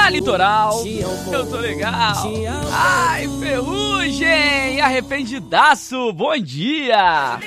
Na Litoral, eu tô legal. Ai, Ferrugem, arrependidaço, bom dia.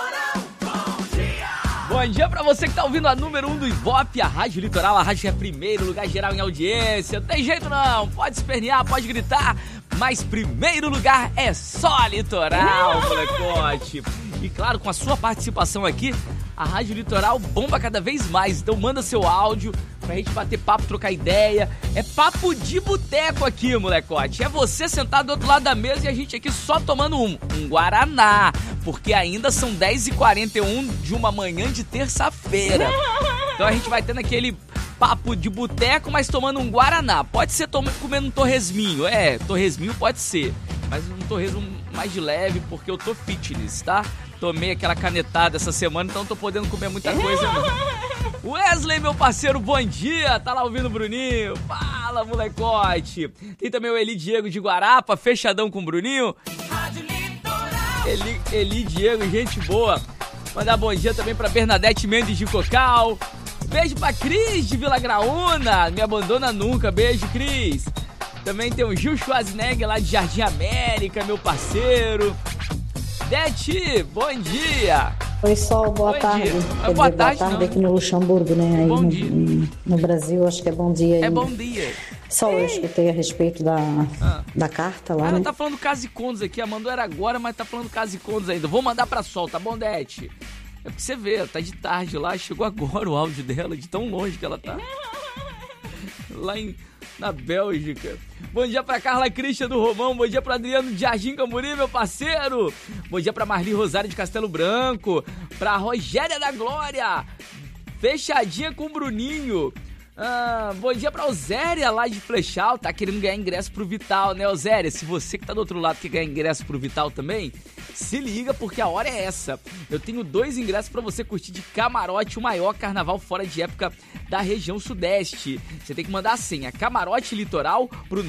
Bom dia pra você que tá ouvindo a número 1 do Ibope, a Rádio Litoral, a rádio que é primeiro lugar geral em audiência. Não tem jeito não, pode espernear, pode gritar, mas primeiro lugar é só Litoral, molecote. E claro, com a sua participação aqui, a Rádio Litoral bomba cada vez mais. Então manda seu áudio pra gente bater papo, trocar ideia. É papo de boteco aqui, molecote. É você sentado do outro lado da mesa e a gente aqui só tomando um Guaraná. Porque ainda são 10h41 de uma manhã de terça-feira. Então a gente vai tendo aquele papo de boteco, mas tomando um Guaraná. Pode ser comendo um torresminho. Torresminho pode ser. Mas um torresmo mais de leve, porque eu tô fitness, tá? Tomei aquela canetada essa semana, então tô podendo comer muita coisa. Wesley, meu parceiro, bom dia. Tá lá ouvindo o Bruninho? Fala, molecote. Tem também o Eli Diego de Guarapa, fechadão com o Bruninho. Eli Diego, gente boa. Mandar bom dia também pra Bernadette Mendes de Cocal. Beijo pra Cris de Vila Graúna. Me abandona nunca. Beijo, Cris. Também tem o Gil Schwarzenegger lá de Jardim América, meu parceiro. Dete, bom dia. Oi, Sol, boa tarde. Boa tarde aqui no Luxemburgo, né? Aí bom dia. No Brasil, acho que é bom dia. É bom dia. Sol, eu escutei a respeito da carta lá, Ela né? tá falando caso e contos aqui, a mandou era agora, mas tá falando caso e contos ainda. Vou mandar pra Sol, tá bom, Dete? É porque você vê, tá de tarde lá, chegou agora o áudio dela, de tão longe que ela tá. Lá na Bélgica. Bom dia pra Carla Cristian do Romão, bom dia pra Adriano de Jardim Camburi, meu parceiro. Bom dia pra Marli Rosário de Castelo Branco, pra Rogéria da Glória, fechadinha com o Bruninho. Bom dia pra Oséria lá de Flechal, tá querendo ganhar ingresso pro Vital, né, Oséria? Se você que tá do outro lado quer ganhar ingresso pro Vital também, se liga porque a hora é essa. Eu tenho 2 ingressos pra você curtir de camarote, o maior carnaval fora de época da região sudeste. Você tem que mandar a senha Camarote Litoral pro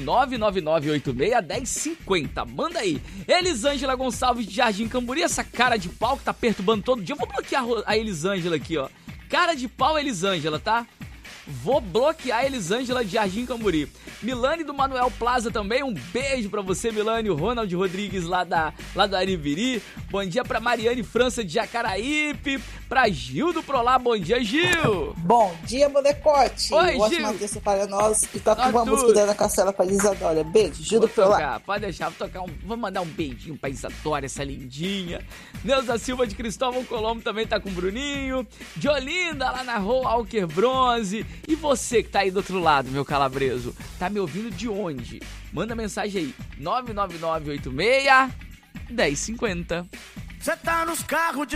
999861050. Manda aí. Elisângela Gonçalves de Jardim Camburi, essa cara de pau que tá perturbando todo dia. Eu vou bloquear a Elisângela aqui, ó. Cara de pau, Elisângela, tá? Vou bloquear a Elisângela de Jardim Camburi. Milane do Manuel Plaza também, um beijo pra você, Milane. O Ronald Rodrigues lá do Ariviri. Bom dia pra Mariane França de Jacaraípe. Pra Gil do Prolá, bom dia, Gil. Bom dia, molecote. Oi, ótima Gil. terça para nós. E tá com uma música da Ana Castela pra Isadora. Beijo, Gil do Prolá. Pode deixar, vou mandar um beijinho pra Isadora, essa lindinha. Neuza Silva de Cristóvão Colombo também tá com o Bruninho. De Olinda, lá na rua Alquer Bronze. E você que tá aí do outro lado, meu calabreso, tá me ouvindo de onde? Manda mensagem aí, 99986-1050. Cê tá nos carros de